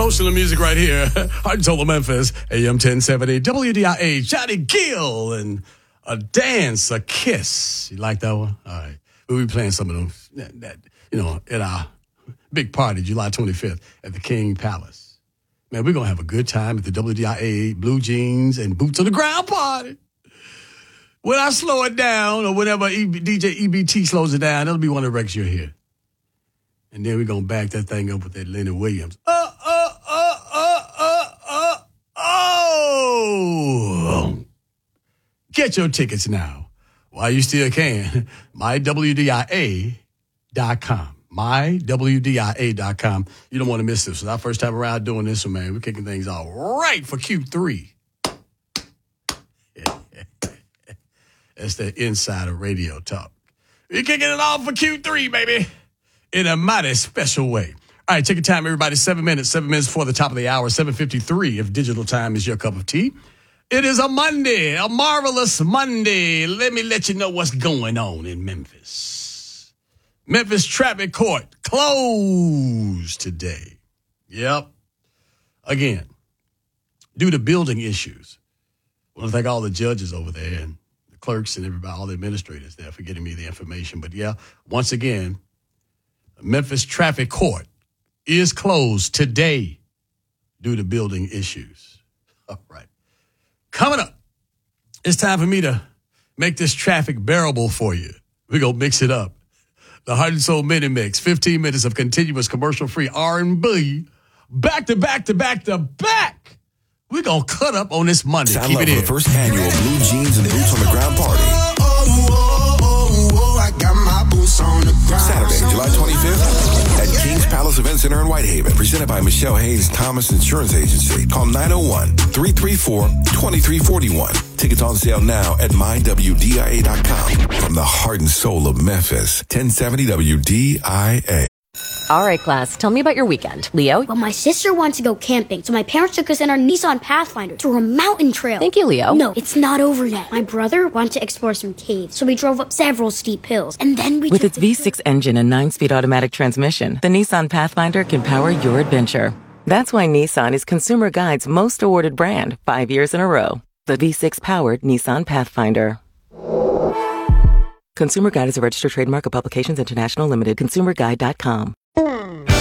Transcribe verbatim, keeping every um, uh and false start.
social music right here. Heart and Soul of Memphis, A M ten seventy, W D I A, Johnny Gill, and a dance, a kiss. You like that one? All right. We'll be playing some of them, that, that, you know, at our big party, July twenty-fifth, at the King Palace. Man, we're going to have a good time at the W D I A Blue Jeans and Boots on the Ground party. When I slow it down, or whenever D J E B T slows it down, that'll be one of the records you'll hear. And then we're going to back that thing up with that Lenny Williams. Uh, uh, uh, uh, uh, uh, oh! Get your tickets now while you still can. my W D I A dot com. my W D I A dot com. You don't want to miss this. It's our first time around doing this one, man. We're kicking things off right for Q three. That's the insider radio talk. We're kicking it off for Q three, baby. In a mighty special way. All right, take your time, everybody. Seven minutes, seven minutes before the top of the hour, seven fifty-three if digital time is your cup of tea. It is a Monday, a marvelous Monday. Let me let you know what's going on in Memphis. Memphis Traffic Court closed today. Yep. Again, due to building issues. I want to thank all the judges over there and the clerks and everybody, all the administrators there for getting me the information. But yeah, once again, Memphis Traffic Court is closed today due to building issues. All right. Coming up, it's time for me to make this traffic bearable for you. We're going to mix it up. The Heart and Soul Mini Mix, fifteen minutes of continuous commercial-free R and B, back to back to back to back. We're going to cut up on this Monday. Sign Keep up it for in. the first annual Blue Jeans and Boots on the Ground party. Oh, oh, oh, oh, I got my boots on the ground. Saturday, July twenty-fifth at King's Palace Event Center in Whitehaven. Presented by Michelle Hayes Thomas Insurance Agency. Call nine oh one, three three four, two three four one. Tickets on sale now at my W D I A dot com. From the heart and soul of Memphis, ten seventy W D I A. All right, class, tell me about your weekend. Leo? Well, my sister wants to go camping, so my parents took us in our Nissan Pathfinder through a mountain trail. Thank you, Leo. No, it's not over yet. My brother wanted to explore some caves, so we drove up several steep hills, and then we With took its the V six engine and nine-speed automatic transmission, the Nissan Pathfinder can power your adventure. That's why Nissan is Consumer Guide's most awarded brand, five years in a row. The V six-powered Nissan Pathfinder. Consumer Guide is a registered trademark of Publications International Limited. consumer guide dot com.